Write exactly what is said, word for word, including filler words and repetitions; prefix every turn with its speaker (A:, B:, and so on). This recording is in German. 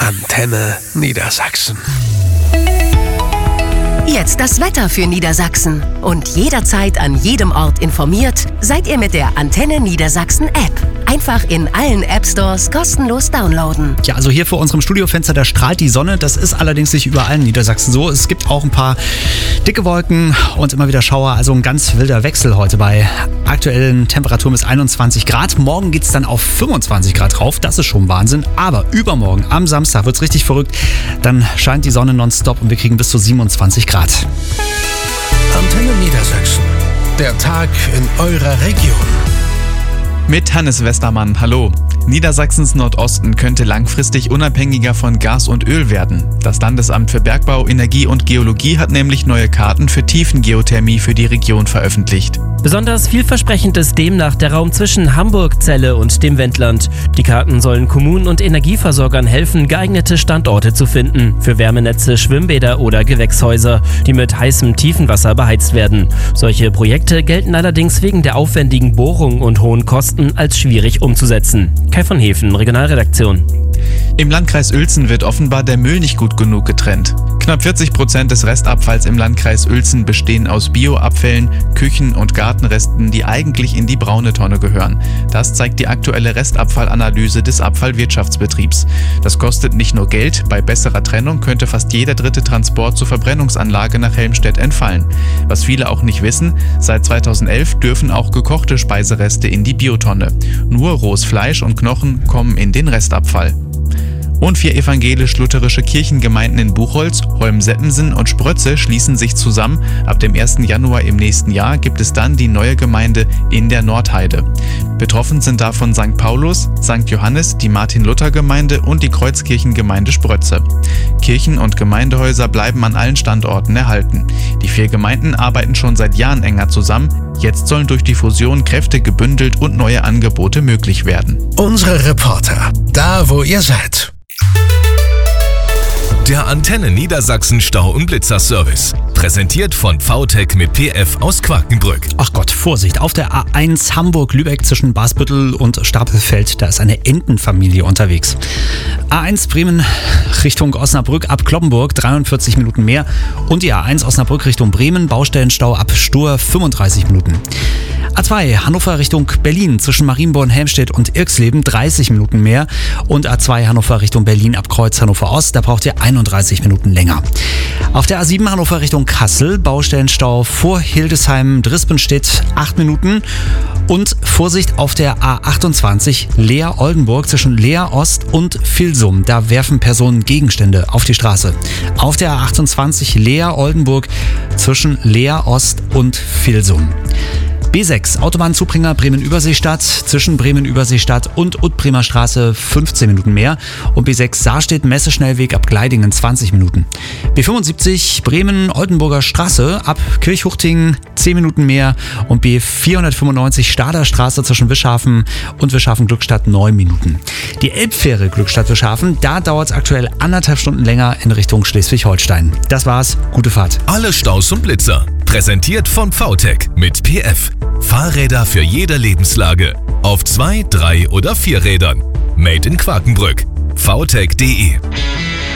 A: Antenne Niedersachsen.
B: Jetzt das Wetter für Niedersachsen. Und jederzeit an jedem Ort informiert seid ihr mit der Antenne Niedersachsen App. Einfach in allen App-Stores kostenlos downloaden.
C: Ja, also hier vor unserem Studiofenster, da strahlt die Sonne. Das ist allerdings nicht überall in Niedersachsen so. Es gibt auch ein paar dicke Wolken und immer wieder Schauer. Also ein ganz wilder Wechsel heute bei aktuellen Temperaturen bis einundzwanzig Grad. Morgen geht es dann auf fünfundzwanzig Grad rauf. Das ist schon Wahnsinn. Aber übermorgen, am Samstag, wird es richtig verrückt. Dann scheint die Sonne nonstop und wir kriegen bis zu siebenundzwanzig Grad.
A: Antenne Niedersachsen. Der Tag in eurer Region.
D: Mit Hannes Westermann, hallo. Niedersachsens Nordosten könnte langfristig unabhängiger von Gas und Öl werden. Das Landesamt für Bergbau, Energie und Geologie hat nämlich neue Karten für Tiefengeothermie für die Region veröffentlicht.
E: Besonders vielversprechend ist demnach der Raum zwischen Hamburg, Celle und dem Wendland. Die Karten sollen Kommunen und Energieversorgern helfen, geeignete Standorte zu finden für Wärmenetze, Schwimmbäder oder Gewächshäuser, die mit heißem Tiefenwasser beheizt werden. Solche Projekte gelten allerdings wegen der aufwendigen Bohrung und hohen Kosten als schwierig umzusetzen. Kai von Hefen, Regionalredaktion.
D: Im Landkreis Uelzen wird offenbar der Müll nicht gut genug getrennt. Knapp vierzig Prozent des Restabfalls im Landkreis Uelzen bestehen aus Bioabfällen, Küchen- und Gartenresten, die eigentlich in die braune Tonne gehören. Das zeigt die aktuelle Restabfallanalyse des Abfallwirtschaftsbetriebs. Das kostet nicht nur Geld, bei besserer Trennung könnte fast jeder dritte Transport zur Verbrennungsanlage nach Helmstedt entfallen. Was viele auch nicht wissen, seit zweitausendelf dürfen auch gekochte Speisereste in die Biotonne. Nur rohes Fleisch und Knochen kommen in den Restabfall. Und vier evangelisch-lutherische Kirchengemeinden in Buchholz, Holmseppensen und Sprötze schließen sich zusammen. Ab dem ersten Januar im nächsten Jahr gibt es dann die neue Gemeinde in der Nordheide. Betroffen sind davon Sankt Paulus, Sankt Johannes, die Martin-Luther-Gemeinde und die Kreuzkirchengemeinde Sprötze. Kirchen- und Gemeindehäuser bleiben an allen Standorten erhalten. Die vier Gemeinden arbeiten schon seit Jahren enger zusammen. Jetzt sollen durch die Fusion Kräfte gebündelt und neue Angebote möglich werden.
A: Unsere Reporter, da wo ihr seid.
F: Der Antenne Niedersachsen Stau- und Blitzer-Service. Präsentiert von V T E C mit P F aus Quakenbrück.
C: Ach Gott, Vorsicht, auf der A eins Hamburg-Lübeck zwischen Basbüttel und Stapelfeld, da ist eine Entenfamilie unterwegs. A eins Bremen Richtung Osnabrück ab Cloppenburg, dreiundvierzig Minuten mehr. Und die A eins Osnabrück Richtung Bremen, Baustellenstau ab Stur, fünfunddreißig Minuten. A zwei Hannover Richtung Berlin zwischen Marienborn, Helmstedt und Irxleben, dreißig Minuten mehr. Und A zwei Hannover Richtung Berlin ab Kreuz Hannover Ost, da braucht ihr einunddreißig Minuten länger. Auf der A sieben Hannover Richtung Kassel, Baustellenstau vor Hildesheim, Drispenstedt, acht Minuten. Und Vorsicht auf der A achtundzwanzig Leer-Oldenburg zwischen Leer Ost und Vilsum. Da werfen Personen Gegenstände auf die Straße. Auf der A achtundzwanzig Leer-Oldenburg zwischen Leer Ost und Vilsum. B sechs Autobahnzubringer Bremen-Überseestadt zwischen Bremen-Überseestadt und Utbremer Straße fünfzehn Minuten mehr und B sechs Saarstedt-Messe-Schnellweg ab Gleidingen zwanzig Minuten. B fünfundsiebzig Bremen-Oldenburger Straße ab Kirchhuchting zehn Minuten mehr und B vierhundertfünfundneunzig Stader Straße zwischen Wischhafen und Wischhafen-Glückstadt neun Minuten. Die Elbfähre Glückstadt-Wischhafen, da dauert es aktuell anderthalb Stunden länger in Richtung Schleswig-Holstein. Das war's, gute Fahrt.
F: Alle Staus und Blitzer. Präsentiert von V T E C mit P F. Fahrräder für jede Lebenslage. Auf zwei, drei oder vier Rädern. Made in Quakenbrück. V T E C punkt de